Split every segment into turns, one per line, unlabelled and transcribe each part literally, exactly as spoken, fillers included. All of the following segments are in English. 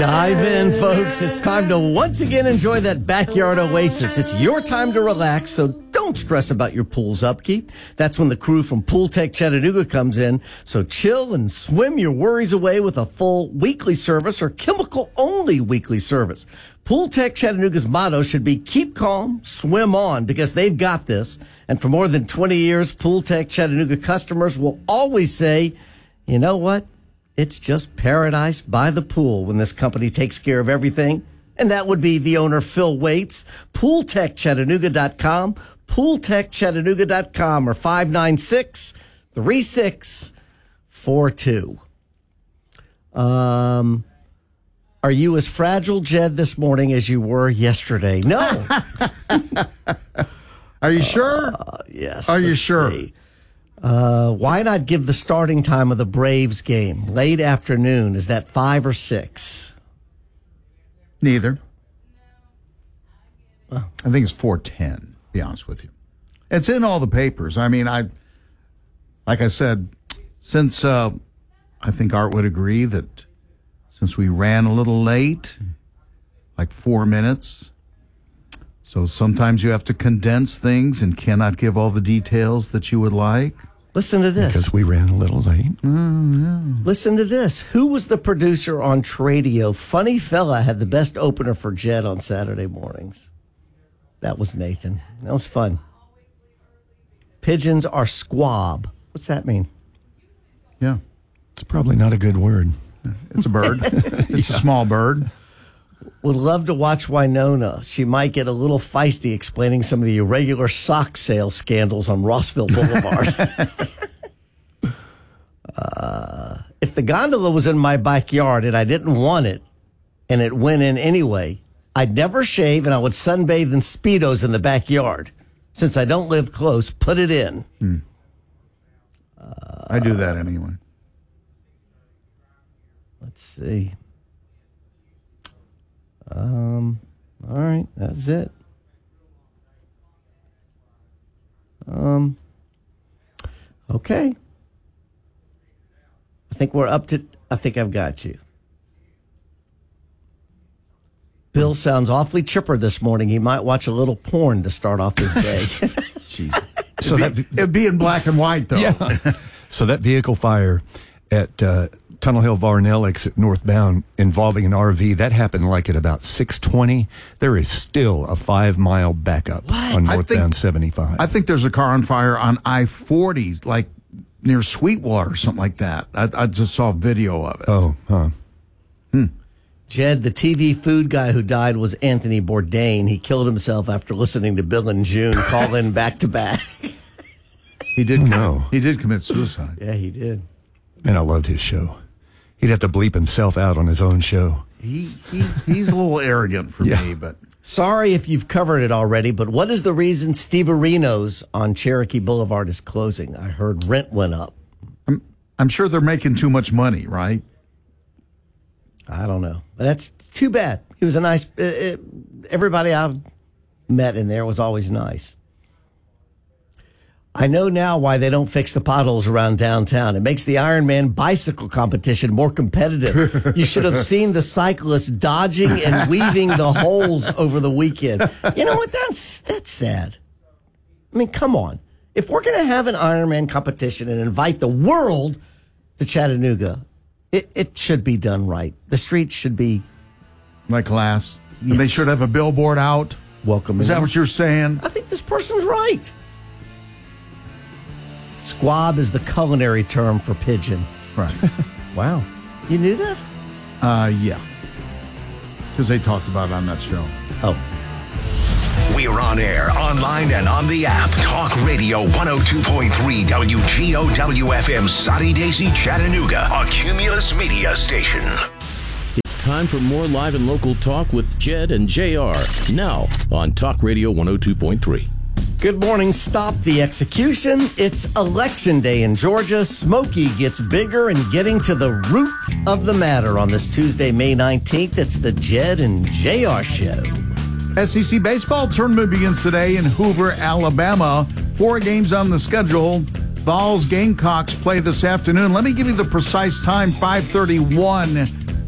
Dive in, folks. It's time to once again enjoy that backyard oasis. It's your time to relax, so don't stress about your pool's upkeep. That's when the crew from Pool Tech Chattanooga comes in. So chill and swim your worries away with a full weekly service or chemical-only weekly service. Pool Tech Chattanooga's motto should be keep calm, swim on, because they've got this. And for more than twenty years, Pool Tech Chattanooga customers will always say, you know what? It's just paradise by the pool when this company takes care of everything. And that would be the owner, Phil Waits. pool tech chattanooga dot com, pool tech chattanooga dot com, or five nine six, three six four two. Um, are you as fragile, Jed, this morning as you were yesterday? No.
Are you sure?
Uh, yes.
Are you sure?
See. Uh, why not give the starting time of the Braves game late afternoon? Is that five or six?
Neither. Oh. I think it's four ten, to be honest with you. It's in all the papers. I mean, I, like I said, since uh, I think Art would agree that since we ran a little late, like four minutes, so sometimes you have to condense things and cannot give all the details that you would like.
Listen to this.
Because we ran a little late.
Oh, yeah.
Listen to this. Who was the producer on Tradio? Funny fella had the best opener for Jed on Saturday mornings. That was Nathan. That was fun. Pigeons are squab. What's that mean?
Yeah.
It's probably not a good word.
It's a bird. It's yeah. a small bird.
Would love to watch Winona. She might get a little feisty explaining some of the irregular sock sale scandals on Rossville Boulevard. uh, if the gondola was in my backyard and I didn't want it, and it went in anyway, I'd never shave and I would sunbathe in Speedos in the backyard. Since I don't live close, put it in.
Hmm. Uh, I do that anyway.
Let's see. Um, all right, that's it. Um, okay. I think we're up to, I think I've got you. Bill sounds awfully chipper this morning. He might watch a little porn to start off his day.
Jeez. So it'd, be, it'd be in black and white, though.
Yeah. So that vehicle fire at uh, Tunnel Hill Varnell exit northbound involving an R V, that happened like at about six twenty. There is still a five-mile backup
what?
on northbound
think,
seventy-five.
I think there's a car on fire on I forty, like near Sweetwater or something like that. I, I just saw a video of it.
Oh, huh.
Hmm.
Jed, the T V food guy who died was Anthony Bourdain. He killed himself after listening to Bill and June call in back to back.
He did.
Oh,
commit,
no.
He did commit suicide.
Yeah, he did.
And I loved his show. He'd have to bleep himself out on his own show.
He, he He's a little arrogant for
yeah.
me, but...
Sorry if you've covered it already, but what is the reason Steve Areno's on Cherokee Boulevard is closing? I heard rent went up.
I'm, I'm sure they're making too much money, right?
I don't know. But that's too bad. He was a nice... Uh, it, everybody I've met in there was always nice. I know now why they don't fix the potholes around downtown. It makes the Ironman bicycle competition more competitive. You should have seen the cyclists dodging and weaving the holes over the weekend. You know what? That's that's sad. I mean, come on. If we're going to have an Ironman competition and invite the world to Chattanooga, it, it should be done right. The streets should be...
Like glass.
Yes.
And they should have a billboard out.
Welcome.
Is that what you're saying?
I think this person's right. Squab is the culinary term for pigeon.
Right.
Wow. You knew that?
Uh, yeah. Because they talked about it on that show.
Oh.
We're on air, online, and on the app. Talk Radio one oh two point three W G O W F M, Sunny Daisy, Chattanooga, a Cumulus Media station.
It's time for more live and local talk with Jed and J R. Now on Talk Radio one oh two point three.
Good morning. Stop the execution. It's election day in Georgia. Smokey gets bigger and getting to the root of the matter on this Tuesday, May nineteenth. It's the Jed and J R Show.
S E C baseball tournament begins today in Hoover, Alabama. Four games on the schedule. Vols Gamecocks play this afternoon. Let me give you the precise time, five thirty-one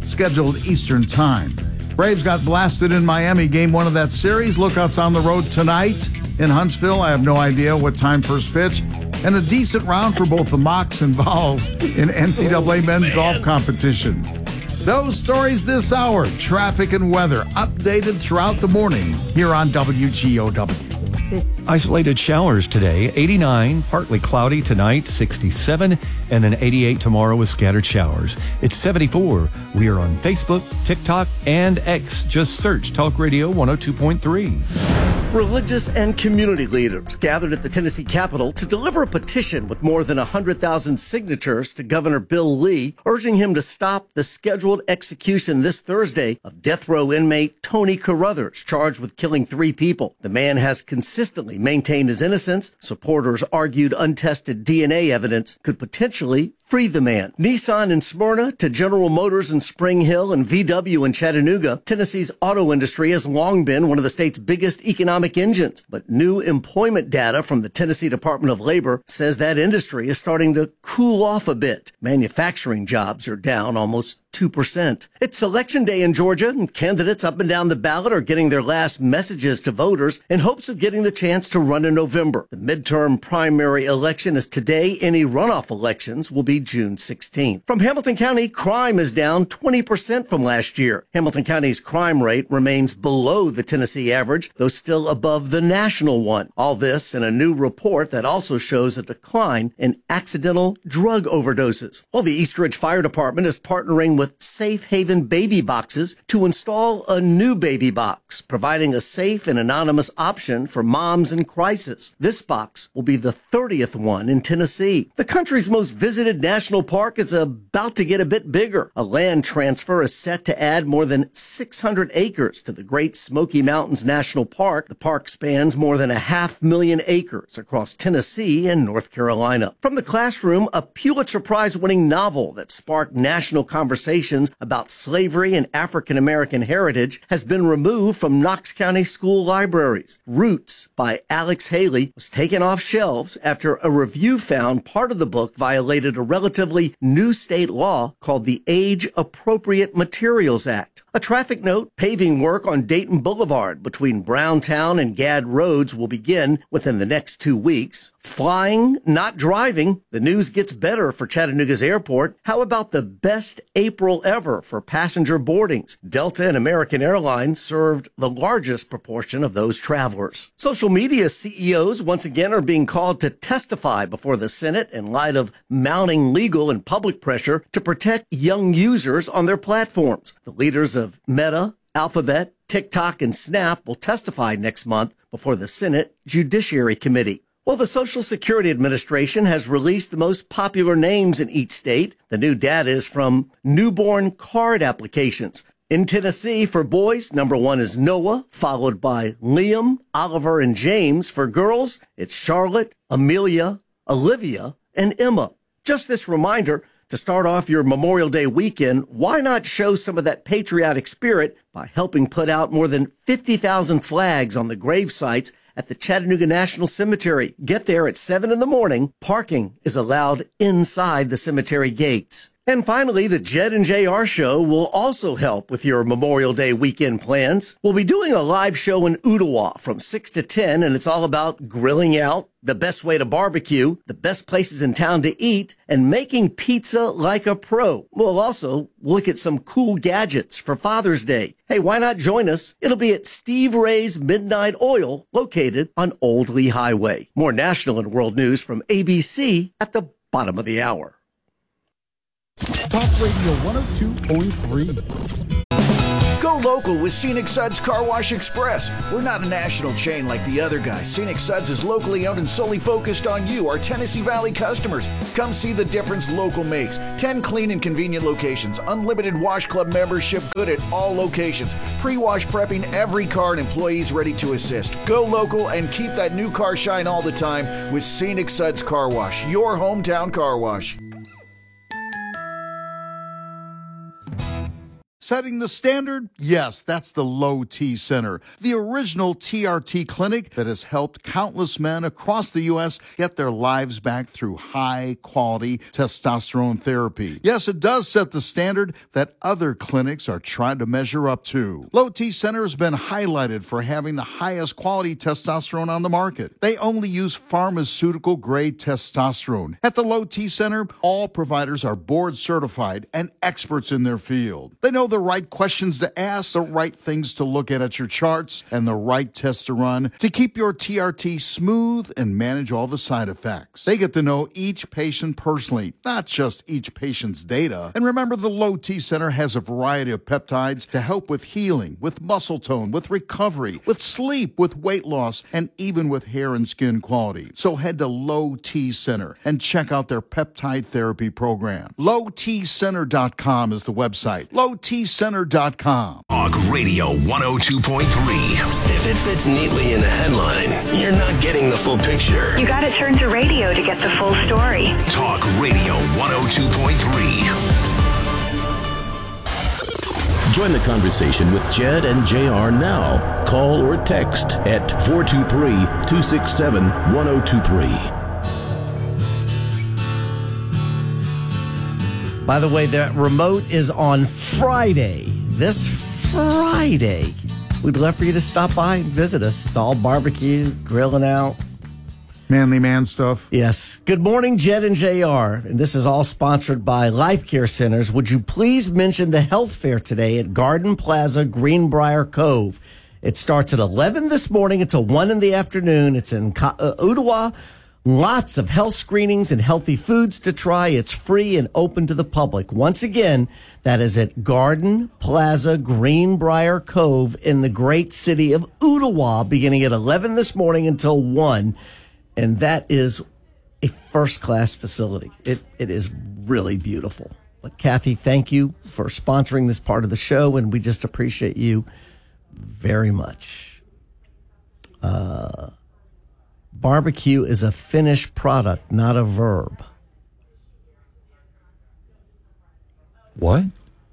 scheduled Eastern Time. Braves got blasted in Miami, game one of that series. Lookouts on the road tonight in Huntsville. I have no idea what time first pitch. And a decent round for both the Mocs and Vols in N C double A oh, men's man. golf competition. Those stories this hour, traffic and weather, updated throughout the morning here on W G O W.
Isolated showers today, eighty-nine, partly cloudy tonight, sixty-seven, and then eighty-eight tomorrow with scattered showers. It's seventy-four. We are on Facebook, TikTok, and X. Just search Talk Radio one oh two point three.
Religious and community leaders gathered at the Tennessee Capitol to deliver a petition with more than one hundred thousand signatures to Governor Bill Lee, urging him to stop the scheduled execution this Thursday of death row inmate Tony Carruthers, charged with killing three people. The man has consistently maintained his innocence. Supporters argued untested D N A evidence could potentially free the man. Nissan in Smyrna to General Motors in Spring Hill and V W in Chattanooga, Tennessee's auto industry has long been one of the state's biggest economic engines. But new employment data from the Tennessee Department of Labor says that industry is starting to cool off a bit. Manufacturing jobs are down almost two percent. It's election day in Georgia, and candidates up and down the ballot are getting their last messages to voters in hopes of getting the chance to run in November. The midterm primary election is today. Any runoff elections will be June sixteenth. From Hamilton County, crime is down twenty percent from last year. Hamilton County's crime rate remains below the Tennessee average, though still above the national one. All this in a new report that also shows a decline in accidental drug overdoses. Well, the East Ridge Fire Department is partnering with with Safe Haven Baby Boxes to install a new baby box, providing a safe and anonymous option for moms in crisis. This box will be the thirtieth one in Tennessee. The country's most visited national park is about to get a bit bigger. A land transfer is set to add more than six hundred acres to the Great Smoky Mountains National Park. The park spans more than a half million acres across Tennessee and North Carolina. From the classroom, a Pulitzer Prize-winning novel that sparked national conversation about slavery and African-American heritage has been removed from Knox County school libraries. Roots by Alex Haley was taken off shelves after a review found part of the book violated a relatively new state law called the Age Appropriate Materials Act. A traffic note, paving work on Dayton Boulevard between Browntown and Gadd Roads will begin within the next two weeks. Flying, not driving. The news gets better for Chattanooga's airport. How about the best April ever for passenger boardings? Delta and American Airlines served the largest proportion of those travelers. Social media C E Os once again are being called to testify before the Senate in light of mounting legal and public pressure to protect young users on their platforms. The leaders of Meta, Alphabet, TikTok, and Snap will testify next month before the Senate Judiciary Committee. Well, the Social Security Administration has released the most popular names in each state. The new data is from newborn card applications. In Tennessee, for boys, number one is Noah, followed by Liam, Oliver, and James. For girls, it's Charlotte, Amelia, Olivia, and Emma. Just this reminder, to start off your Memorial Day weekend, why not show some of that patriotic spirit by helping put out more than fifty thousand flags on the grave sites at the Chattanooga National Cemetery. Get there at seven in the morning. Parking is allowed inside the cemetery gates. And finally, the Jed and J R Show will also help with your Memorial Day weekend plans. We'll be doing a live show in Ooltewah from six to ten, and it's all about grilling out, the best way to barbecue, the best places in town to eat, and making pizza like a pro. We'll also look at some cool gadgets for Father's Day. Hey, why not join us? It'll be at Steve Ray's Midnight Oil, located on Old Lee Highway. More national and world news from A B C at the bottom of the hour.
Talk Radio one oh two point three.
Go local with Scenic Suds Car Wash Express. We're not a national chain like the other guys. Scenic Suds is locally owned and solely focused on you, our Tennessee Valley customers. Come see the difference local makes. ten clean and convenient locations. Unlimited Wash Club membership good at all locations. Pre-wash prepping every car and employees ready to assist. Go local and keep that new car shine all the time with Scenic Suds Car Wash, your hometown car wash.
Setting the standard? Yes, that's the Low T Center, the original T R T clinic that has helped countless men across the U S get their lives back through high-quality testosterone therapy. Yes, it does set the standard that other clinics are trying to measure up to. Low T Center has been highlighted for having the highest quality testosterone on the market. They only use pharmaceutical-grade testosterone. At the Low T Center, all providers are board-certified and experts in their field. They know the right questions to ask, the right things to look at at your charts, and the right tests to run to keep your T R T smooth and manage all the side effects. They get to know each patient personally, not just each patient's data. And remember, the Low T Center has a variety of peptides to help with healing, with muscle tone, with recovery, with sleep, with weight loss, and even with hair and skin quality. So head to Low T Center and check out their peptide therapy program. low t center dot com is the website. low t center dot com.
Talk Radio one oh two point three.
If it fits neatly in a headline, you're not getting the full picture.
You gotta turn to radio to get the full story.
Talk Radio one oh two point three.
Join the conversation with Jed and J R now. Call or text at four two three, two six seven, one oh two three.
By the way, the remote is on Friday. This Friday. We'd love for you to stop by and visit us. It's all barbecue, grilling out.
Manly man stuff.
Yes. Good morning, Jed and J R. And this is all sponsored by Life Care Centers. Would you please mention the health fair today at Garden Plaza, Greenbrier Cove? It starts at eleven this morning until one in the afternoon. It's in uh, Ottawa. Lots of health screenings and healthy foods to try. It's free and open to the public. Once again, that is at Garden Plaza, Greenbrier Cove in the great city of Ottawa, beginning at eleven this morning until one. And that is a first-class facility. It It is really beautiful. But Kathy, thank you for sponsoring this part of the show, and we just appreciate you very much. Uh... Barbecue is a finished product, not a verb.
What?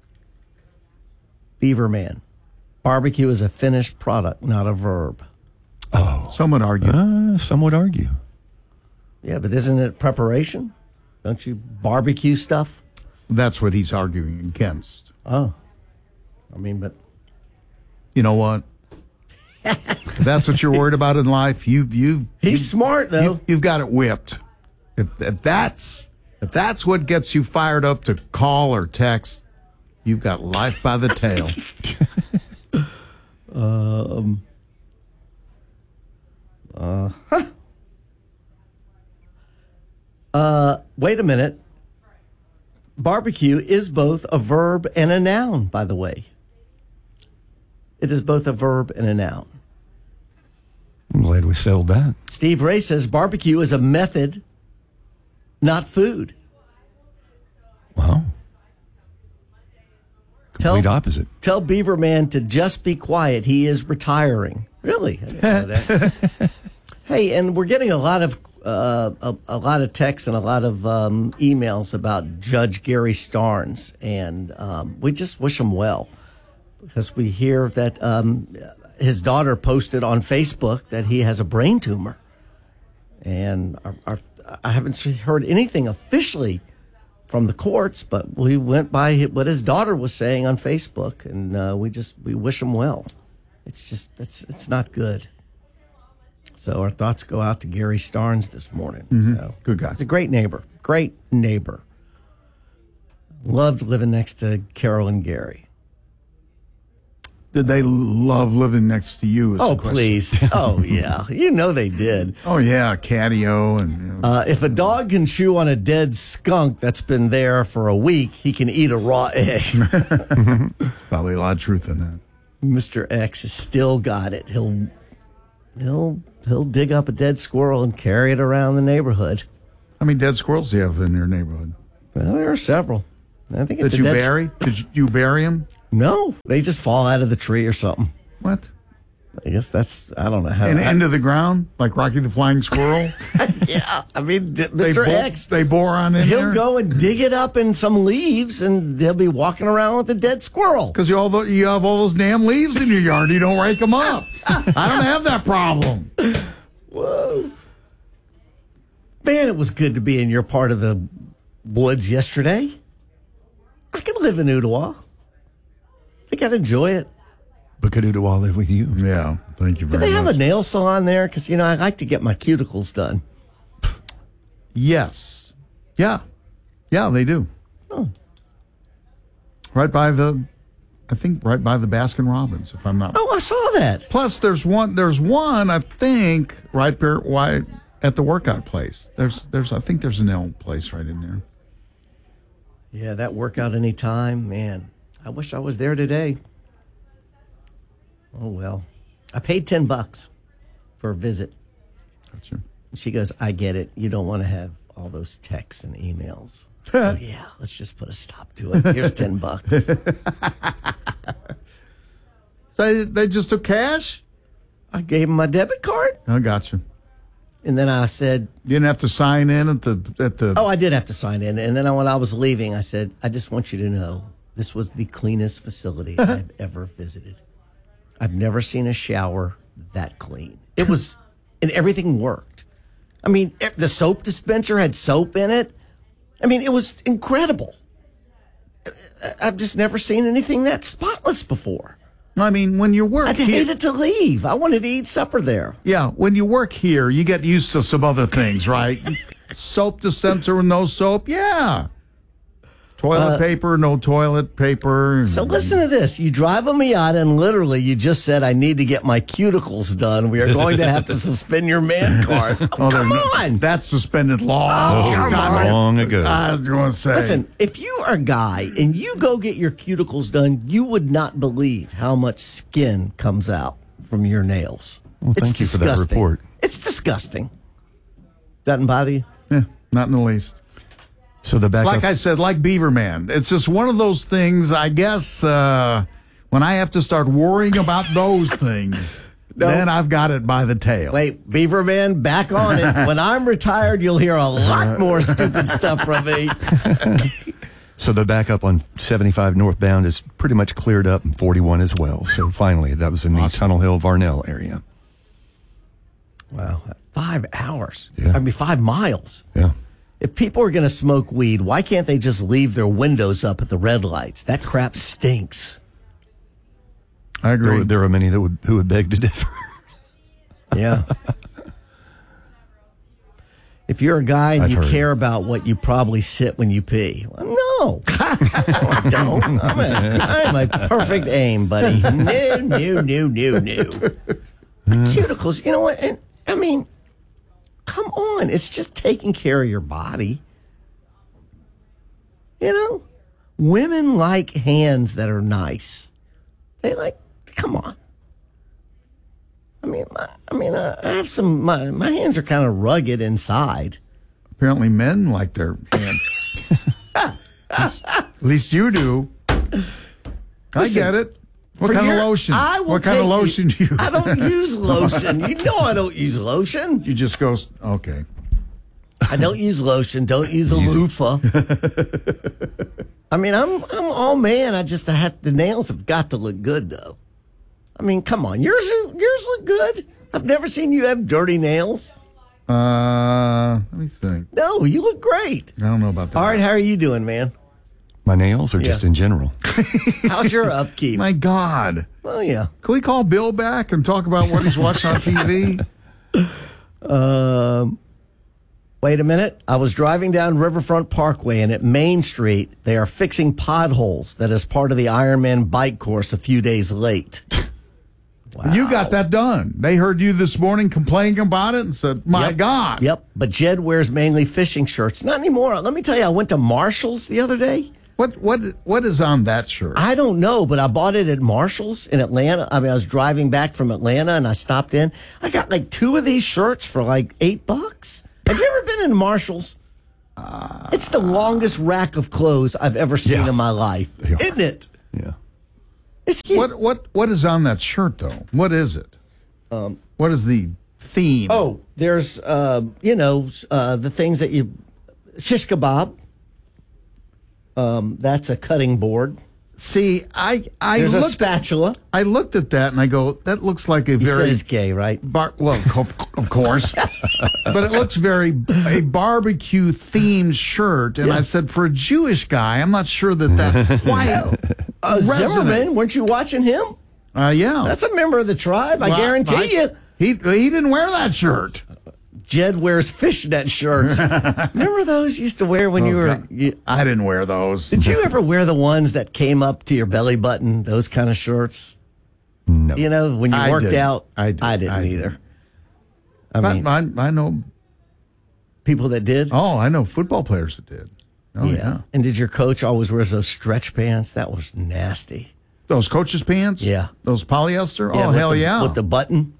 Beaverman. Barbecue is a finished product, not a verb.
Oh.
Some would argue.
Uh, some would argue.
Yeah, but isn't it preparation? Don't you barbecue stuff?
That's what he's arguing against.
Oh. I mean, but...
You know what? If that's what you're worried about in life, you you
He's
you,
smart, though.
You, you've got it whipped. If, if that's if that's what gets you fired up to call or text, you've got life by the tail.
um. Uh. Huh. Uh. Wait a minute. Barbecue is both a verb and a noun, by the way. It is both a verb and a noun.
I'm glad we settled that.
Steve Ray says barbecue is a method, not food.
Wow. Complete
tell,
opposite.
Tell Beaverman to just be quiet. He is retiring. Really? I didn't know that. Hey, and we're getting a lot of uh, a, a lot of texts and a lot of um, emails about Judge Gary Starnes, and um, we just wish him well, because we hear that um, his daughter posted on Facebook that he has a brain tumor. And our, our, I haven't heard anything officially from the courts, but we went by what his daughter was saying on Facebook, and uh, we just we wish him well. It's just, it's, it's not good. So our thoughts go out to Gary Starnes this morning.
Mm-hmm.
So
good guy.
He's a great neighbor. Great neighbor. Loved living next to Carol and Gary.
Did they love living next to you?
Oh, please. Oh, yeah. You know they did.
Oh, yeah. Catio. And, you know.
uh, if a dog can chew on a dead skunk that's been there for a week, he can eat a raw egg.
Probably a lot of truth in that.
Mister X has still got it. He'll he'll he'll dig up a dead squirrel and carry it around the neighborhood.
How many dead squirrels do you have in your neighborhood?
Well, there are several. I think it's
Did
a
you
dead
bury?
Squ-
Did you bury them?
No, they just fall out of the tree or something.
What?
I guess that's, I don't know how.
And
I,
into the ground, like Rocky the Flying Squirrel?
Yeah, I mean, d-
They
Mister
bo-
X,
They boron in
he'll
there?
go and dig it up in some leaves, and they'll be walking around with a dead squirrel.
Because you, all tho- you have all those damn leaves in your yard. You don't rake them up. I don't have that problem.
Whoa. Man, it was good to be in your part of the woods yesterday. I could live in Ottawa. I think I'd enjoy it.
But could Ottawa live with you?
Yeah, thank you
Do
very
they have
much.
a nail salon there? Because, you know, I like to get my cuticles done.
Yes. Yeah. Yeah, they do.
Oh.
Right by the, I think right by the Baskin Robbins, if I'm not.
Oh, I saw that.
Plus, there's one. There's one. I think right there. Why at the workout place? There's. There's. I think there's a nail place right in there.
Yeah, that workout anytime. Man, I wish I was there today. Oh, well. I paid ten bucks for a visit.
Gotcha.
She goes, I get it. You don't want to have all those texts and emails. Oh, yeah, let's just put a stop to it. Here's ten bucks.
So they, they just took cash?
I gave him my debit card,
I got you.
and then I said,
You didn't have to sign in at the at the.
oh, I did have to sign in. And then when I was leaving, I said, I just want you to know this was the cleanest facility I've ever visited. I've never seen a shower that clean. It was, and everything worked. I mean, e- the soap dispenser had soap in it. I mean, it was incredible. I- I've just never seen anything that spotless before.
I mean, when you work
I
here,
hated to leave. I wanted to eat supper there.
yeah, when you work here, you get used to some other things, right? Soap dispenser with no soap, yeah. Toilet paper, no toilet paper.
So listen to this. You drive a Miata and literally you just said, I need to get my cuticles done. We are going to have to suspend your man card. Oh,
Oh,
come
no-
on.
That's suspended long
Oh, come
time
on.
Long ago.
I was going to say.
Listen, if you are a guy and you go get your cuticles done, you would not believe how much skin comes out from your nails.
Well,
It's
thank you for that
disgusting.
report.
It's disgusting. Doesn't bother you?
Yeah, not in the least.
So the back
Like I said, like Beaver Man, it's just one of those things, I guess, uh, when I have to start worrying about those things,
No.
then I've got it by the tail.
Wait, Beaver Man, back on it. When I'm retired, you'll hear a lot more stupid stuff from me.
So the backup on seventy-five northbound is pretty much cleared up, and forty-one as well. So finally, that was in the Tunnel Hill Varnell area.
Wow, five hours.
Yeah.
I mean, five miles.
Yeah.
If people are going to smoke weed, why can't they just leave their windows up at the red lights? That crap stinks.
I agree.
There, there are many that would who would beg to differ.
Yeah. If you're a guy and
I've
you
heard.
care about what you probably sit when you pee, well, no, I don't. I'm a, I'm a perfect aim, buddy. No, no, no, no, no. Cuticles, you know what? And, I mean, come on. It's just taking care of your body. You know? Women like hands that are nice. They like, come on. I mean, my, I mean, uh, I have some. My, my hands are kind of rugged inside.
Apparently, men like their hand. at, least, at least you do. I
Listen,
get it. What
For
kind
your-
of lotion?
I will
What kind of
take you-
lotion do you?
I don't use lotion. You know, I don't use lotion.
You just go. Okay.
I don't use lotion. Don't use a loofah. I mean, I'm I'm all man. I just I have the nails have got to look good though. I mean, come on, yours are- yours look good. I've never seen you have dirty nails.
Uh, let me think.
No, you look great.
I don't know about that.
All right, how are you doing, man?
My nails, or just
Yeah.
in general?
How's your upkeep?
My God.
Oh yeah.
Can we call Bill back and talk about what he's watching on T V?
Um, wait a minute. I was driving down Riverfront Parkway, and at Main Street, they are fixing potholes that is part of the Ironman bike course a few days late. Wow.
You got that done. They heard you this morning complaining about it and said, my
Yep.
God.
Yep. But Jed wears mainly fishing shirts. Not anymore. Let me tell you, I went to Marshall's the other day.
What what What is on that shirt?
I don't know, but I bought it at Marshall's in Atlanta. I mean, I was driving back from Atlanta and I stopped in. I got like two of these shirts for like eight bucks. Have you ever been in Marshall's? Uh, it's the longest rack of clothes I've ever seen
Yeah.
in my life,
They are.
isn't it?
Yeah.
It's cute.
What what What is on that shirt, though? What is it? Um, what is the theme.
Oh, there's, uh, you know, uh, the things that you, shish kebab. Um, that's a cutting board.
See, I I
There's a
looked
spatula.
At, I looked at that and I go, that looks like a
You
very
said it's gay, right?
bar, well, of, of course, but it looks very a barbecue themed shirt. And
Yeah.
I said, for a Jewish guy, I'm not sure that that quite
Uh,
resonate.
Zimmerman, weren't you watching him?
Uh, yeah,
That's a member of the tribe, I
Well,
guarantee
I-
you.
He he didn't wear that shirt.
Jed wears fishnet shirts. Remember those you used to wear when you were...
God.
You,
I didn't wear those.
did you ever wear the ones that came up to your belly button, those kind of shirts?
No.
You know, when you
I
worked
didn't.
out?
I did.
I didn't
I
either.
didn't.
I mean,
I, I, I know.
people that did?
Oh, I know football players that did. Oh yeah.
And did your coach always wear those stretch pants? That was nasty.
Those coaches' pants.
Yeah.
Those polyester.
Yeah,
oh
with
hell
the-
yeah.
With the button.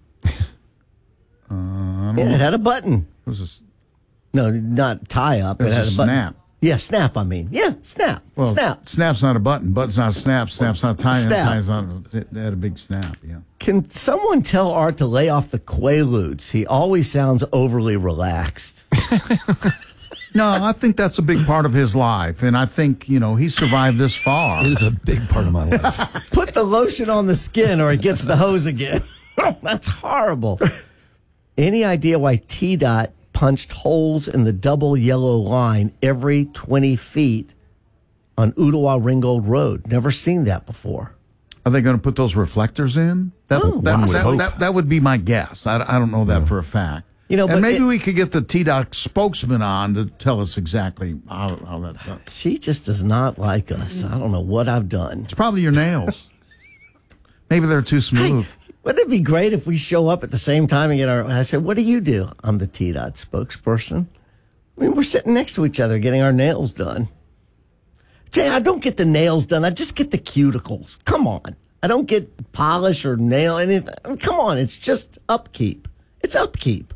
uh,
Yeah, it had a button.
it was a s-
No, not tie up.
It
It,
was
had
a
a button.
snap.
Yeah, snap, I mean. Yeah, snap.
well,
snap.
Snap's not a button. Button's not a snap. Snap's not a tie.
Snap.
Tie's not. A, they had a big snap. Yeah.
Can someone tell Art to lay off the Quaaludes? He always sounds overly relaxed.
No, I think that's a big part of his life, and I think you know he survived this far.
It is a big part of my life.
Put the lotion on the skin or it gets the hose again. That's horrible. Any idea why T DOT punched holes in the double yellow line every twenty feet on Ottawa Ringgold Road? Never seen that before.
Are they going to put those reflectors in? That,
Oh.
that,
One would
that,
hope.
that, that would be my guess. I, I don't know that for a fact.
You know,
and
but
maybe
it-
we could get the T DOT spokesman on to tell us exactly how, how that. It's
She just does not like us. I don't know what I've done.
probably your nails. Maybe they're too smooth.
Wouldn't it be great if we show up at the same time and get our... I said, what do you do? I'm the T DOT spokesperson. I mean, we're sitting next to each other getting our nails done. Jay, I don't get the nails done. I just get the cuticles. Come on. I don't get polish or nail anything. I mean, come on. It's just upkeep. It's upkeep.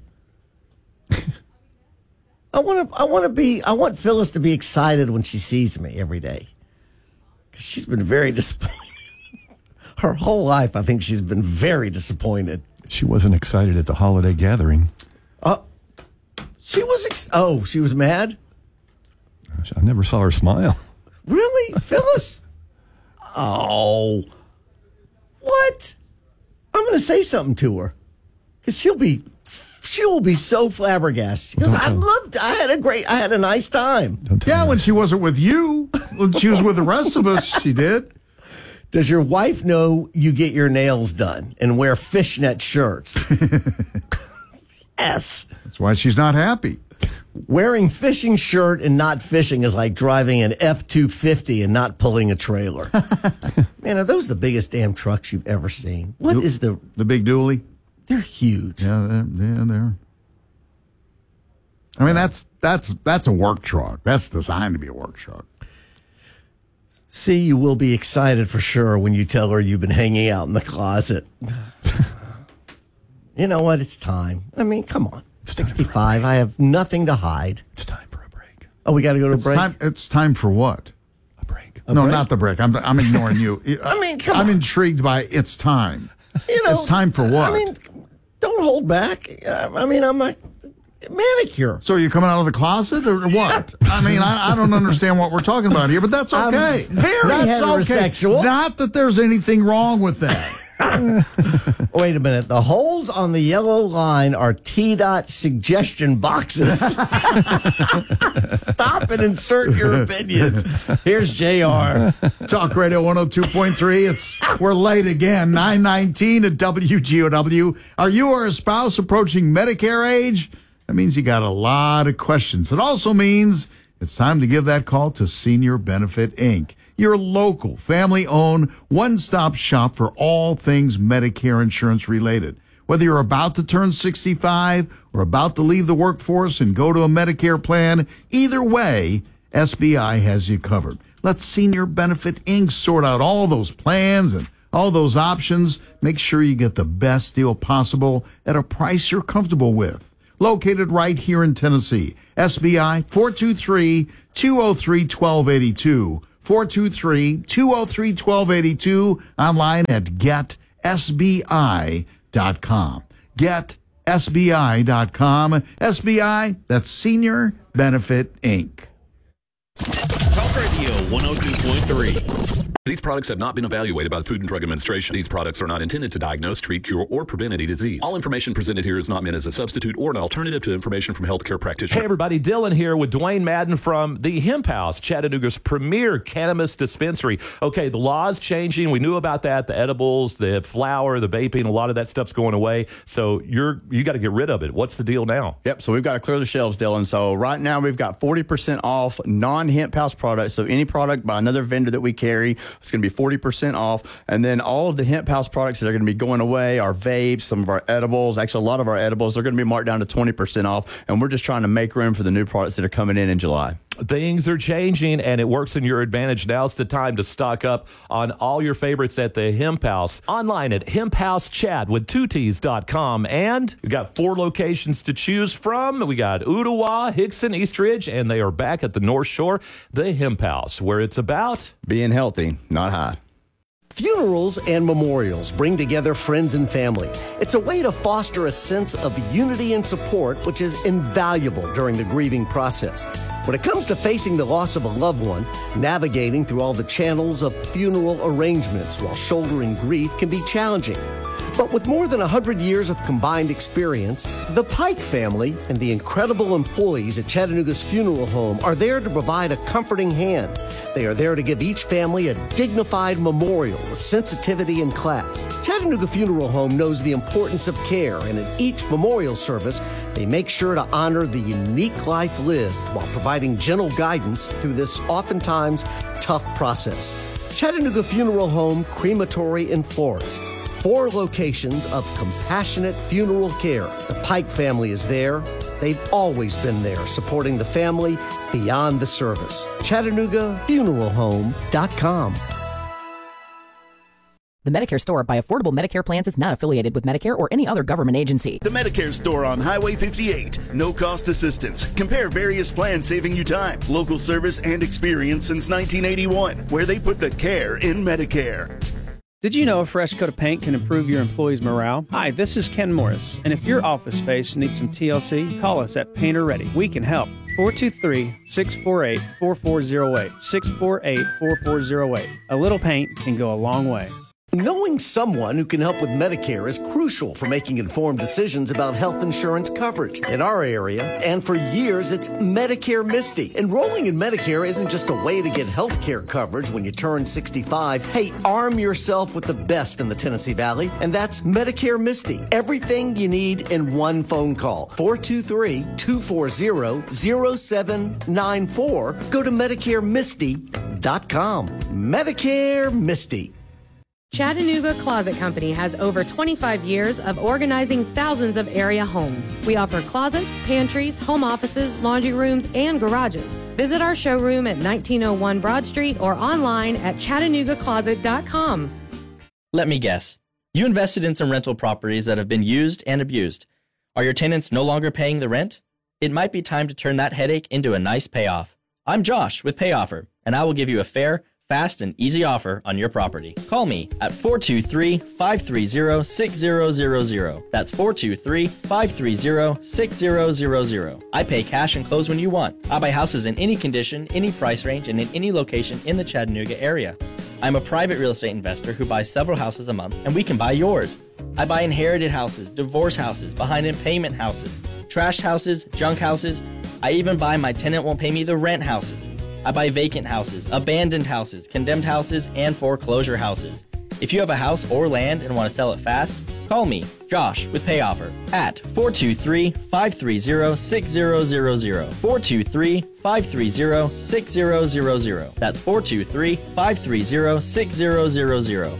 I want to I want to be... I want Phyllis to be excited when she sees me every day. 'Cause she's been very disappointed. Her whole life, I think she's been very disappointed.
She wasn't excited at the holiday gathering.
She was, ex- oh, she was mad?
I never saw her smile.
Really? Phyllis? Oh. What? I'm going to say something to her. Because she'll be, she will be so flabbergasted. She goes, I loved, I had a great, I had a nice time.
Don't tell
Yeah,
me
when
that.
she wasn't with you, when she was with the rest of us, she did.
Does your wife know you get your nails done and wear fishnet shirts? Yes.
That's why she's not happy.
Wearing fishing shirt and not fishing is like driving an F two fifty and not pulling a trailer. Man, are those the biggest damn trucks you've ever seen? What is the...
The big dually.
They're huge.
Yeah, they're, yeah, they're. I mean, that's that's that's a work truck. That's designed to be a work truck.
See, you will be excited for sure when you tell her you've been hanging out in the closet. You know what? It's time. I mean, come on. sixty-five. I have nothing to hide.
It's time for a break.
Oh, we got to go to a
It's
break?
time. It's time for what?
A break.
no,
break?
not the break. I'm I'm ignoring you.
I mean, come
I'm
on.
intrigued by it's time.
You know,
It's time for what?
I mean, don't hold back. Uh, I mean, I'm not... Manicure.
So you're coming out of the closet or what? I mean, I, I don't understand what we're talking about here, but that's
I'm
okay.
very
that's
heterosexual.
Okay. Not that there's anything wrong with that.
Wait a minute. The holes on the yellow line are T DOT suggestion boxes. Stop and insert your opinions. Here's J R.
Talk Radio one oh two point three. It's we're late again. nine nineteen at W G O W. Are you or a spouse approaching Medicare age? That means you got a lot of questions. It also means it's time to give that call to Senior Benefit Incorporated, your local, family-owned, one-stop shop for all things Medicare insurance related. Whether you're about to turn sixty-five or about to leave the workforce and go to a Medicare plan, either way, S B I has you covered. Let Senior Benefit Incorporated sort out all those plans and all those options. Make sure you get the best deal possible at a price you're comfortable with. Located right here in Tennessee. S B I four two three, two oh three, one two eight two. four two three, two oh three, one two eight two. Online at get S B I dot com. get S B I dot com. S B I, that's Senior Benefit Incorporated.
Talk Radio one oh two point three.
These products have not been evaluated by the Food and Drug Administration. These products are not intended to diagnose, treat, cure, or prevent any disease. All information presented here is not meant as a substitute or an alternative to information from healthcare practitioners.
Hey, everybody. Dylan here with Dwayne Madden from the Hemp House, Chattanooga's premier cannabis dispensary. Okay, the law's changing. We knew about that. The edibles, the flower, the vaping, a lot of that stuff's going away. So you're you got to get rid of it. What's the deal now?
Yep, so we've got to clear the shelves, Dylan. So right now we've got forty percent off non-Hemp House products. So any product by another vendor that we carry, it's going to be forty percent off. And then all of the Hemp House products that are going to be going away, our vapes, some of our edibles, actually a lot of our edibles, they're going to be marked down to twenty percent off. And we're just trying to make room for the new products that are coming in in July.
Things are changing, and it works in your advantage. Now's the time to stock up on all your favorites at the Hemp House. Online at hemp house chat with two T's dot com. And we got four locations to choose from. We got Ottawa, Hickson, East Ridge, and they are back at the North Shore, the Hemp House, where it's about
being healthy, not high.
Funerals and memorials bring together friends and family. It's a way to foster a sense of unity and support, which is invaluable during the grieving process. When it comes to facing the loss of a loved one, navigating through all the channels of funeral arrangements while shouldering grief can be challenging. But with more than one hundred years of combined experience, the Pike family and the incredible employees at Chattanooga's Funeral Home are there to provide a comforting hand. They are there to give each family a dignified memorial with sensitivity and class. Chattanooga Funeral Home knows the importance of care, and at each memorial service, they make sure to honor the unique life lived while providing gentle guidance through this oftentimes tough process. Chattanooga Funeral Home, Crematory and Florist. Four locations of compassionate funeral care. The Pike family is there. They've always been there, supporting the family beyond the service. Chattanooga Funeral Home dot com.
The Medicare Store by Affordable Medicare Plans is not affiliated with Medicare or any other government agency.
The Medicare Store on Highway fifty-eight. No cost assistance. Compare various plans, saving you time. Local service and experience since nineteen eighty-one, where they put the care in Medicare.
Did you know a fresh coat of paint can improve your employees' morale? Hi, this is Ken Morris, and if your office space needs some T L C, call us at Painter Ready. We can help. four two three, six four eight, four four zero eight. six four eight, four four zero eight. A little paint can go a long way.
Knowing someone who can help with Medicare is crucial for making informed decisions about health insurance coverage. In our area, and for years, it's Medicare Misty. Enrolling in Medicare isn't just a way to get health care coverage when you turn sixty-five. Hey, arm yourself with the best in the Tennessee Valley, and that's Medicare Misty. Everything you need in one phone call. four two three, two four zero, zero seven nine four. Go to medicare misty dot com. Medicare Misty.
Chattanooga Closet Company has over twenty-five years of organizing thousands of area homes. We offer closets, pantries, home offices, laundry rooms, and garages. Visit our showroom at nineteen oh one Broad Street or online at chattanooga closet dot com.
Let me guess. You invested in some rental properties that have been used and abused. Are your tenants no longer paying the rent? It might be time to turn that headache into a nice payoff. I'm Josh with PayOffer, and I will give you a fair, fast, and easy offer on your property. Call me at four two three, five three zero, six zero zero zero. That's four two three, five three zero, six zero zero zero. I pay cash and close when you want. I buy houses in any condition, any price range, and in any location in the Chattanooga area. I'm a private real estate investor who buys several houses a month, and we can buy yours. I buy inherited houses, divorce houses, behind in payment houses, trashed houses, junk houses. I even buy my tenant won't pay me the rent houses. I buy vacant houses, abandoned houses, condemned houses, and foreclosure houses. If you have a house or land and want to sell it fast, call me, Josh, with PayOffer at four two three, five three zero, six zero zero zero. four two three, five three zero, six zero zero zero. That's four two three, five three zero, six zero zero zero.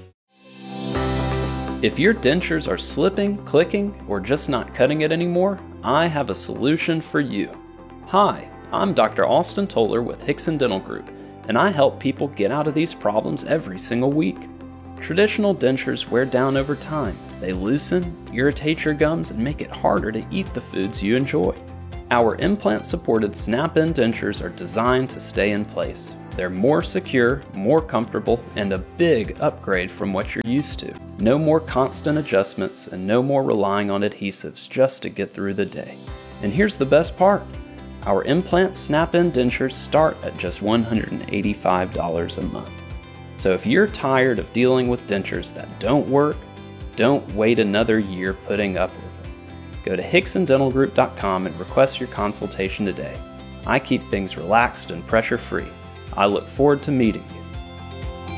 If your dentures are slipping, clicking, or just not cutting it anymore, I have a solution for you. Hi, I'm Doctor Austin Toller with Hickson Dental Group, and I help people get out of these problems every single week. Traditional dentures wear down over time. They loosen, irritate your gums, and make it harder to eat the foods you enjoy. Our implant-supported snap-in dentures are designed to stay in place, They're more secure, more comfortable, and a big upgrade from what you're used to. No more constant adjustments and no more relying on adhesives just to get through the day. And here's the best part. Our implant snap-in dentures start at just one hundred eighty-five dollars a month. So if you're tired of dealing with dentures that don't work, don't wait another year putting up with them. Go to Hickson Dental Group dot com and request your consultation today. I keep things relaxed and pressure-free. I look forward to meeting you.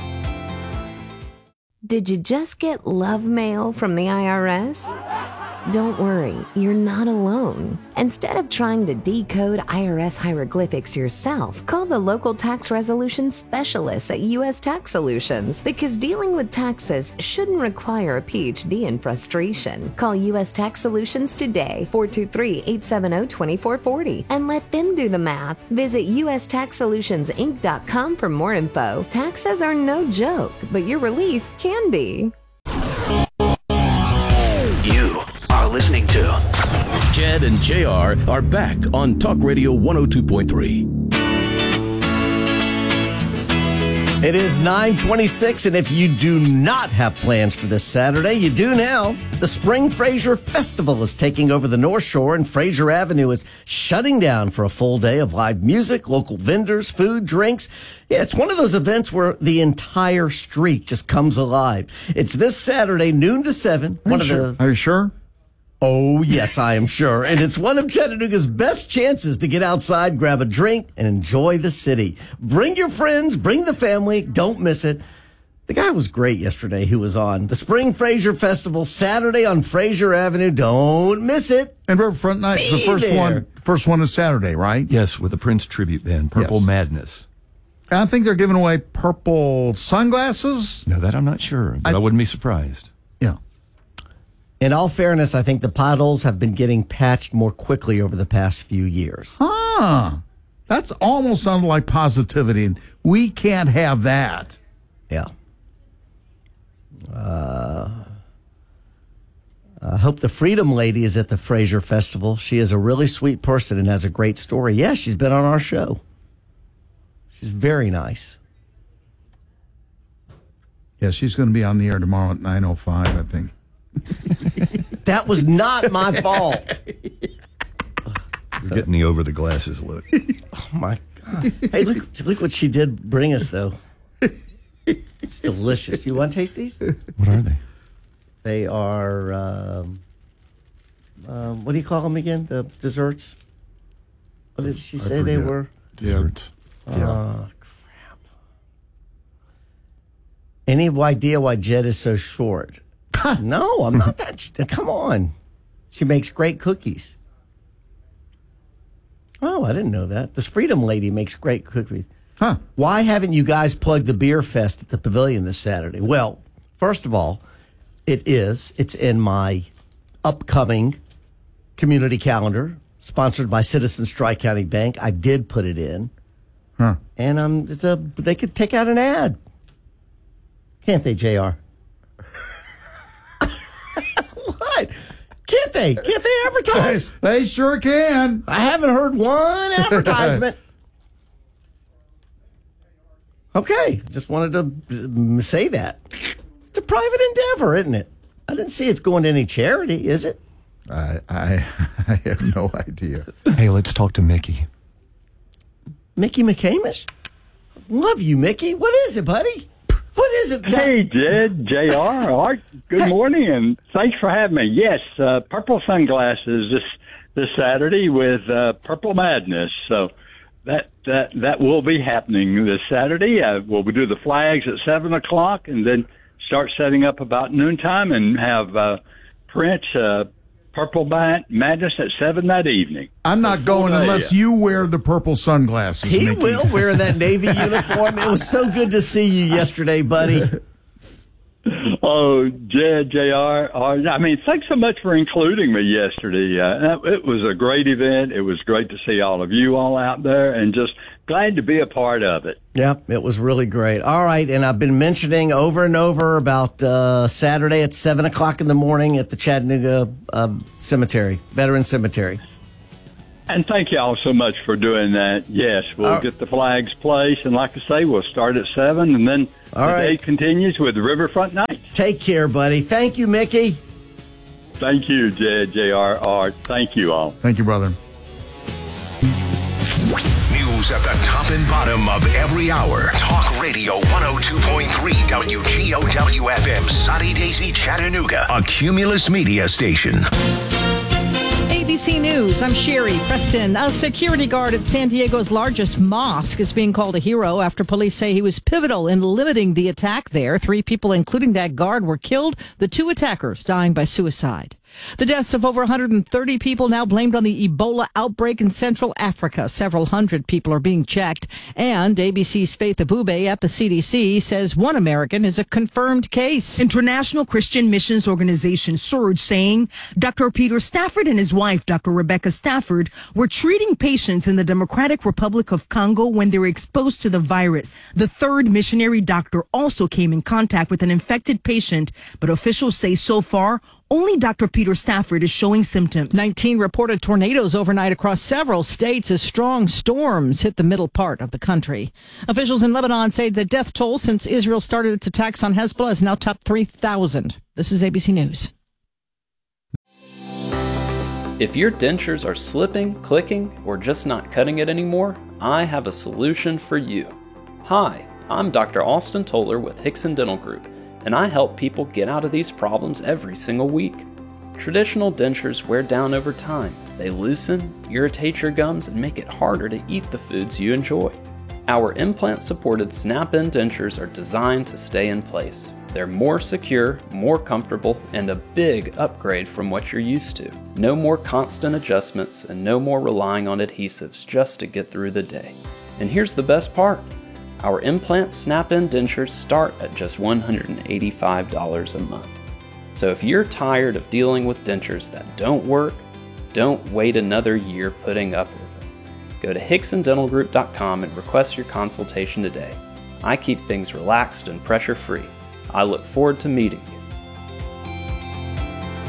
Did you just get love mail from the I R S? Don't worry, you're not alone. Instead of trying to decode I R S hieroglyphics yourself, call the local tax resolution specialists at U S Tax Solutions, because dealing with taxes shouldn't require a P H D in frustration. Call U S Tax Solutions today, four two three, eight seven zero, two four four zero, and let them do the math. Visit U S Tax Solutions Inc dot com for more info. Taxes are no joke, but your relief can be.
You are listening to
Jed and J R are back on Talk Radio one oh two point three.
It is nine twenty-six, and if you do not have plans for this Saturday, you do now. The Spring Fraser Festival is taking over the North Shore, and Fraser Avenue is shutting down for a full day of live music, local vendors, food, drinks. Yeah, it's one of those events where the entire street just comes alive. It's this Saturday, noon to seven.
Are
one
you
of
sure?
the
Are you sure?
Oh, yes, I am sure. And it's one of Chattanooga's best chances to get outside, grab a drink, and enjoy the city. Bring your friends, bring the family. Don't miss it. The guy was great yesterday who was on. The Spring Fraser Festival, Saturday on Fraser Avenue. Don't miss it.
And Riverfront Nights, the first
there.
one, first one is Saturday, right?
Yes, with the Prince tribute band, Purple
Yes.
Madness.
And I think they're giving away purple sunglasses.
No, that I'm not sure, but I, I wouldn't be surprised.
Yeah.
In all fairness, I think the potholes have been getting patched more quickly over the past few years.
Ah, that's almost sounded like positivity, and we can't have that.
Yeah. Uh, I hope the Freedom Lady is at the Fraser Festival. She is a really sweet person and has a great story. Yeah, she's been on our show. She's very nice.
Yeah, she's going to be on the air tomorrow at nine oh five, I think.
That was not my fault.
You're getting the over the glasses look.
Oh, my God. Hey, look, look what she did bring us, though. It's delicious. You want to taste these?
What are they?
They are, um, um, what do you call them again? The desserts? What did she
I
say they
forget.
were?
Desserts.
Oh,
Yeah.
crap. Any idea why Jed is so short? No, I'm not that. Sh- Come on. She makes great cookies. Oh, I didn't know that. This Freedom Lady makes great cookies.
Huh.
Why haven't you guys plugged the beer fest at the pavilion this Saturday? Well, first of all, it is. It's in my upcoming community calendar, sponsored by Citizens Tri-County Bank. I did put it in.
Huh.
And um, it's a they could take out an ad. Can't they, J R? What? Can't they? Can't they advertise?
They sure can.
I haven't heard one advertisement. Okay, just wanted to say that. It's a private endeavor, isn't it? I didn't see it's going to any charity, is it?
I, I, I have no idea.
Hey, let's talk to Mickey.
Mickey McCamish? Love you, Mickey. What is it, buddy? What is it?
Hey, Jed, J R, Art, good morning, and thanks for having me. Yes, uh, purple sunglasses this this Saturday with uh, Purple Madness. So that that that will be happening this Saturday. Uh, we'll do the flags at seven o'clock, and then start setting up about noontime, and have uh, Prince uh, Purple Madness at seven that evening.
I'm not going unless you wear the purple sunglasses.
He
Mickey.
will wear that Navy uniform. It was so good to see you yesterday, buddy.
Oh, Jed, J R, I mean, thanks so much for including me yesterday. Uh, it was a great event. It was great to see all of you all out there, and just glad to be a part of it.
Yep, it was really great. All right, and I've been mentioning over and over about uh, Saturday at seven o'clock in the morning at the Chattanooga uh, Cemetery, Veteran Cemetery.
And thank you all so much for doing that. Yes, we'll
Uh,
get the flags placed, and like I say, we'll start at seven, and then
All
the
right.
day continues with Riverfront Night.
Take care, buddy. Thank you, Mickey.
Thank you, J- J R R. Thank you all.
Thank you, brother.
News at the top and bottom of every hour. Talk Radio one oh two point three W G O W F M, Sunny Daisy, Chattanooga, a Cumulus Media station.
A B C News, I'm Sherry Preston. A security guard at San Diego's largest mosque is being called a hero after police say he was pivotal in limiting the attack there. Three people, including that guard, were killed, the two attackers dying by suicide. The deaths of over one hundred thirty people now blamed on the Ebola outbreak in Central Africa. Several hundred people are being checked. And A B C's Faith Abube at the C D C says one American is a confirmed case.
International Christian Missions Organization surged, saying Doctor Peter Stafford and his wife, Doctor Rebecca Stafford, were treating patients in the Democratic Republic of Congo when they were exposed to the virus. The third missionary doctor also came in contact with an infected patient, but officials say so far, only Doctor Peter Stafford is showing symptoms.
nineteen reported tornadoes overnight across several states as strong storms hit the middle part of the country. Officials in Lebanon say the death toll since Israel started its attacks on Hezbollah is now topped three thousand. This is A B C News.
If your dentures are slipping, clicking, or just not cutting it anymore, I have a solution for you. Hi, I'm Doctor Austin Toller with Hickson Dental Group, and I help people get out of these problems every single week. Traditional dentures wear down over time. They loosen, irritate your gums, and make it harder to eat the foods you enjoy. Our implant-supported snap-in dentures are designed to stay in place. They're more secure, more comfortable, and a big upgrade from what you're used to. No more constant adjustments and no more relying on adhesives just to get through the day. And here's the best part. Our implant snap-in dentures start at just one hundred eighty-five dollars a month. So if you're tired of dealing with dentures that don't work, don't wait another year putting up with them. Go to Hickson Dental Group dot com and request your consultation today. I keep things relaxed and pressure-free. I look forward to meeting you.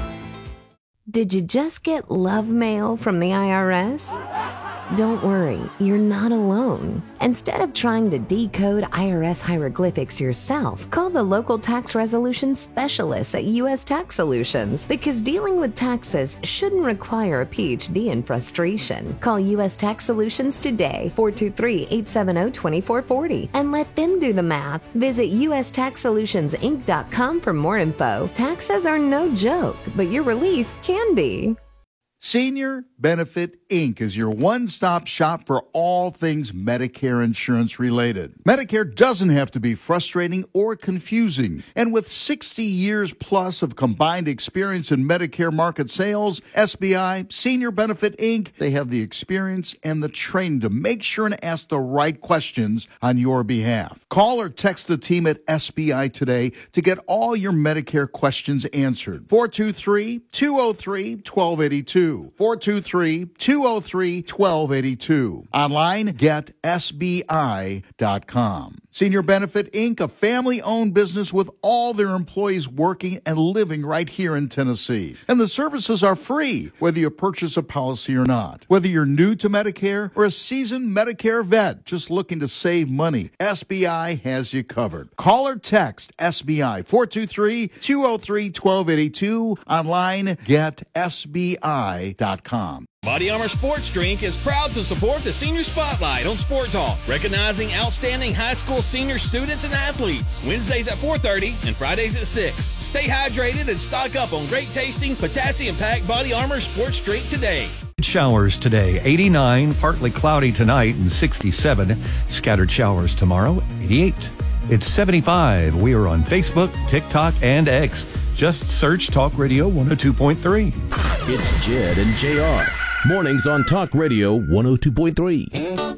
Did you just get love mail from the I R S? Don't worry, you're not alone. Instead of trying to decode I R S hieroglyphics yourself, call the local tax resolution specialists at U S Tax Solutions, because dealing with taxes shouldn't require a P H D in frustration. Call U S Tax Solutions today, four two three, eight seven zero, two four four zero, and let them do the math. Visit U S Tax Solutions Inc dot com for more info. Taxes are no joke, but your relief can be.
Senior Benefit Incorporated is your one-stop shop for all things Medicare insurance related. Medicare doesn't have to be frustrating or confusing. And with sixty years plus of combined experience in Medicare market sales, S B I, Senior Benefit Incorporated, they have the experience and the training to make sure and ask the right questions on your behalf. Call or text the team at S B I today to get all your Medicare questions answered. four two three, two oh three, one two eight two. four two three, two oh three, one two eight two. Online, get S B I dot com. Senior Benefit Incorporated, a family-owned business with all their employees working and living right here in Tennessee. And the services are free, whether you purchase a policy or not. Whether you're new to Medicare or a seasoned Medicare vet just looking to save money, S B I has you covered. Call or text S B I, four two three, two oh three, one two eight two. Online, get S B I dot com.
Body Armor Sports Drink is proud to support the Senior Spotlight on Sport Talk, recognizing outstanding high school senior students and athletes. Wednesdays at four thirty and Fridays at six. Stay hydrated and stock up on great tasting, potassium-packed Body Armor Sports Drink today.
Showers today, eighty-nine, partly cloudy tonight and sixty-seven. Scattered showers tomorrow, eighty-eight. It's seventy-five. We are on Facebook, TikTok, and X. Just search Talk Radio one oh two point three.
It's Jed and J R. Mornings on Talk Radio one oh two point three.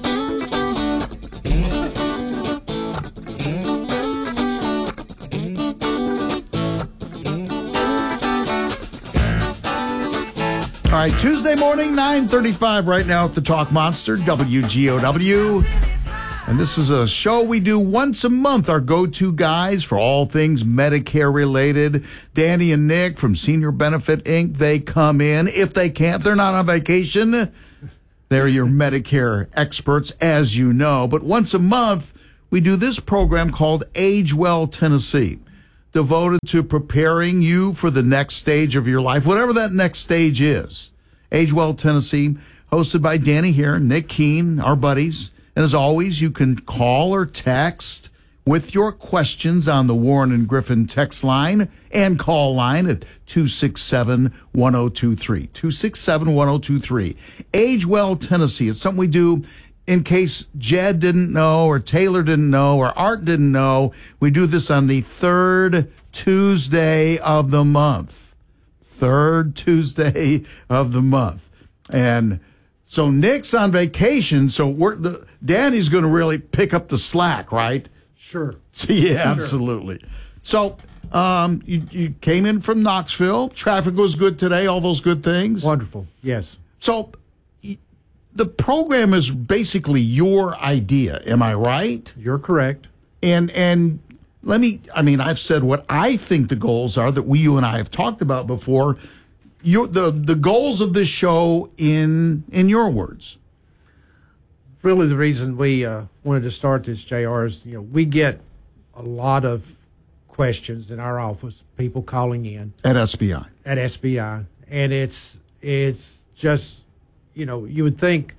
All right, Tuesday morning, nine thirty-five right now at the Talk Monster, W G O W. And this is a show we do once a month, our go-to guys for all things Medicare related. Danny and Nick from Senior Benefit Incorporated, they come in. If they can't, they're not on vacation. They're your Medicare experts, as you know. But once a month, we do this program called Age Well Tennessee, devoted to preparing you for the next stage of your life, whatever that next stage is. Age Well Tennessee, hosted by Danny here, Nick Keene, our buddies. And as always, you can call or text with your questions on the Warren and Griffin text line and call line at two six seven, one oh two three. two six seven, one oh two three. Age Well Tennessee. It's something we do in case Jed didn't know or Taylor didn't know or Art didn't know. We do this on the third Tuesday of the month. Third Tuesday of the month. And so Nick's on vacation, so we're, the, Danny's going to really pick up the slack, right?
Sure.
Yeah, absolutely. So um, you, you came in from Knoxville. Traffic was good today, all those good things.
Wonderful, yes.
So y- the program is basically your idea, am I right?
You're correct.
And and let me, I mean, I've said what I think the goals are that we, you and I have talked about before. Your, the, the goals of this show in in your words.
Really, the reason we uh, wanted to start this, J R, is you know we get a lot of questions in our office, people calling in
at S B I,
at S B I, and it's it's just you know you would think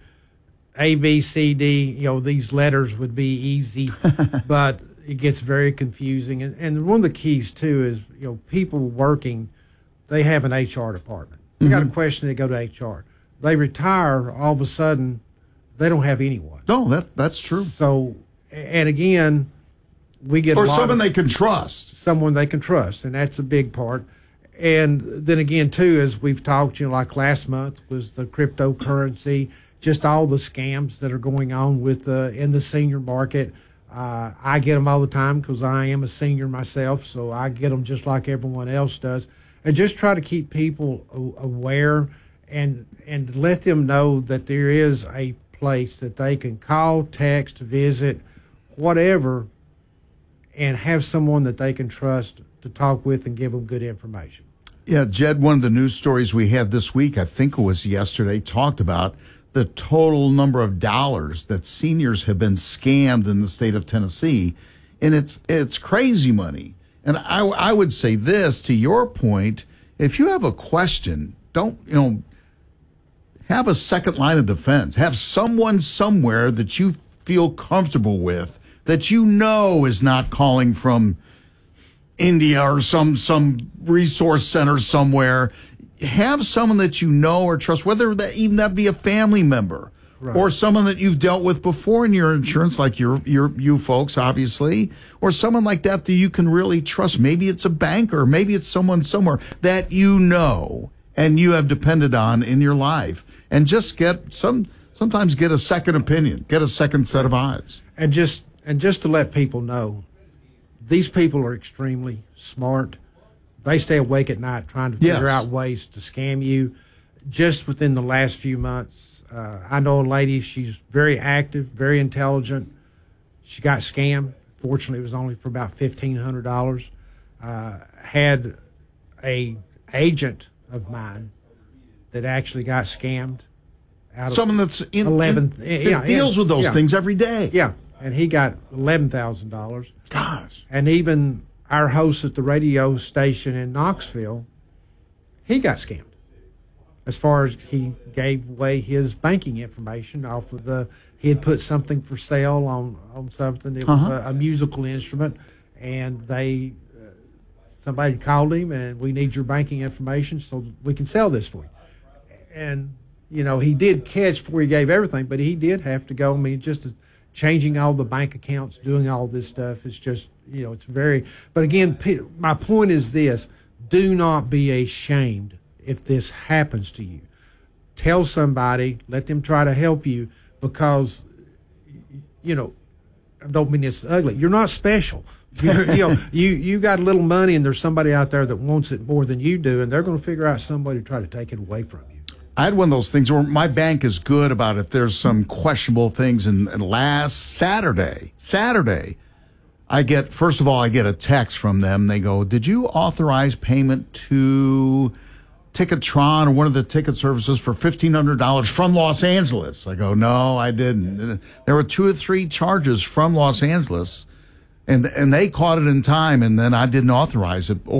A, B, C, D, you know these letters would be easy, but it gets very confusing. And, and one of the keys too is you know people working, they have an H R department. They mm-hmm. got a question, they go to H R. They retire, all of a sudden. They don't have anyone.
No, that that's true.
So, and again, we get
or
a lot
someone
of,
they can trust.
Someone they can trust, and that's a big part. And then again, too, as we've talked, you know, like last month was the cryptocurrency, just all the scams that are going on with the in the senior market. Uh, I get them all the time because I am a senior myself, so I get them just like everyone else does, and just try to keep people aware and and let them know that there is a place that they can call, text, visit, whatever, and have someone that they can trust to talk with and give them good information.
Yeah, Jed, one of the news stories we had this week, I think it was yesterday, talked about the total number of dollars that seniors have been scammed in the state of Tennessee, and it's it's crazy money. And I, I would say this, to your point, if you have a question, don't, you know, have a second line of defense. Have someone somewhere that you feel comfortable with, that you know is not calling from India or some some resource center somewhere. Have someone that you know or trust, whether that even that be a family member right. or someone that you've dealt with before in your insurance, like your your you folks, obviously, or someone like that that you can really trust. Maybe it's a banker, maybe it's someone somewhere that you know and you have depended on in your life. And just get some, sometimes get a second opinion, get a second set of eyes.
And just and just to let people know, these people are extremely smart. They stay awake at night trying to figure yes. out ways to scam you. Just within the last few months, uh, I know a lady, she's very active, very intelligent. She got scammed. Fortunately, it was only for about fifteen hundred dollars. Uh, had a agent of mine that actually got scammed. Out of
Someone that's in,
eleven,
in,
yeah,
deals
yeah,
with those
yeah.
things every day.
Yeah, and he got eleven thousand dollars.
Gosh.
And even our host at the radio station in Knoxville, he got scammed. As far as he gave away his banking information off of the, he had put something for sale on, on something. It was uh-huh. a, a musical instrument, and they, uh, somebody called him, and we need your banking information so we can sell this for you. And, you know, he did catch before he gave everything, but he did have to go. I mean, just changing all the bank accounts, doing all this stuff, it's just, you know, it's very, but again, my point is this, do not be ashamed if this happens to you. Tell somebody, let them try to help you, because, you know, I don't mean it's ugly. You're not special. You're, you know, you, you got a little money and there's somebody out there that wants it more than you do, and they're going to figure out some way to try to take it away from you.
I had one of those things where my bank is good about if there's some questionable things. And, and last Saturday, Saturday, I get, first of all, I get a text from them. They go, did you authorize payment to Ticketron or one of the ticket services for fifteen hundred dollars from Los Angeles. I go, no, I didn't. There were two or three charges from Los Angeles, and and they caught it in time, and then I didn't authorize it.